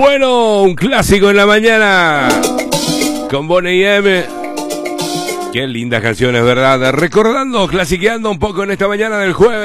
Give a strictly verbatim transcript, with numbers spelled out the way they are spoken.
Bueno, un clásico en la mañana con Boney M. Qué lindas canciones, ¿verdad? Recordando, clasiqueando un poco en esta mañana del jueves.